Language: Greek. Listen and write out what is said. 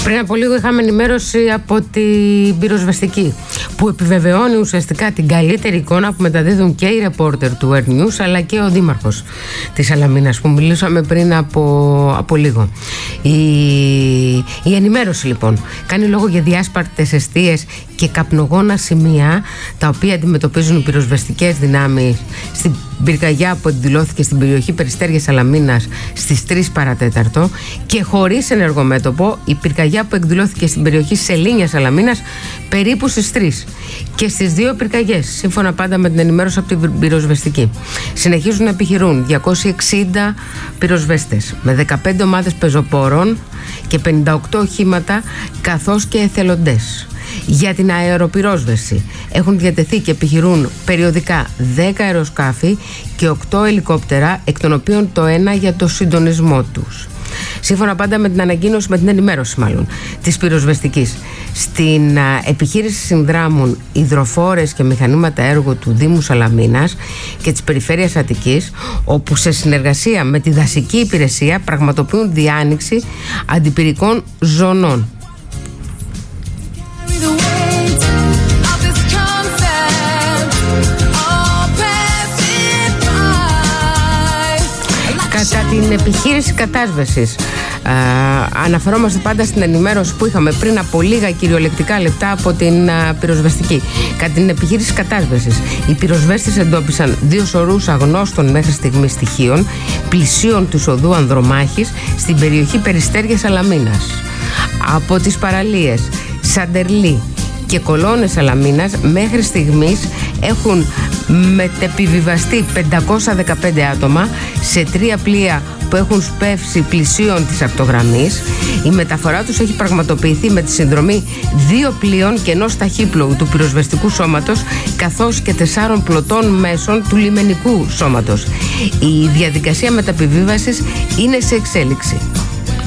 Πριν από λίγο είχαμε ενημέρωση από την πυροσβεστική που επιβεβαιώνει ουσιαστικά την καλύτερη εικόνα που μεταδίδουν και οι ρεπόρτερ του Earth News αλλά και ο δήμαρχος της Σαλαμίνας που μιλήσαμε πριν από λίγο. Η ενημέρωση λοιπόν κάνει λόγο για διάσπαρτες εστίες και καπνογόνα σημεία τα οποία αντιμετωπίζουν οι πυροσβεστικές δυνάμεις στην πυρκαγιά που εκδηλώθηκε στην περιοχή Περιστέρια Σαλαμίνας στις 3 παρατέταρτο και χωρίς ενεργομέτωπο η πυρκαγιά που εκδηλώθηκε στην περιοχή Σελήνια Σαλαμίνας περίπου στις 3 και στις 2 πυρκαγιές, σύμφωνα πάντα με την ενημέρωση από την πυροσβεστική. Συνεχίζουν να επιχειρούν 260 πυροσβέστες με 15 ομάδες πεζοπόρων και 58 οχήματα καθώς και εθελοντές. Για την αεροπυρόσβεση έχουν διατεθεί και επιχειρούν περιοδικά 10 αεροσκάφη και 8 ελικόπτερα, εκ των οποίων το ένα για το συντονισμό τους. Σύμφωνα πάντα με την ανακοίνωση, με την ενημέρωση μάλλον της πυροσβεστικής, στην επιχείρηση συνδράμουν υδροφόρες και μηχανήματα έργου του Δήμου Σαλαμίνας και της Περιφέρειας Αττικής, όπου σε συνεργασία με τη δασική υπηρεσία πραγματοποιούν διάνοιξη αντιπυρικών ζωνών. Κατά την επιχείρηση κατάσβεσης, αναφερόμαστε πάντα στην ενημέρωση που είχαμε πριν από λίγα κυριολεκτικά λεπτά από την πυροσβεστική. Κατά την επιχείρηση κατάσβεσης, οι πυροσβέστες εντόπισαν 2 σωρούς αγνώστων μέχρι στιγμής στοιχείων πλησίων του οδού Ανδρομάχης στην περιοχή Περιστέρια Σαλαμίνας. Από τις παραλίες Σαντερλή και Κολώνες Σαλαμίνας μέχρι στιγμής έχουν μετεπιβιβαστεί 515 άτομα σε 3 πλοία που έχουν σπεύσει πλησίων της ακτογραμμής. Η μεταφορά τους έχει πραγματοποιηθεί με τη συνδρομή 2 πλοίων και ενός ταχύπλοου του πυροσβεστικού σώματος καθώς και 4 πλωτών μέσων του λιμενικού σώματος. Η διαδικασία μεταπιβίβασης είναι σε εξέλιξη.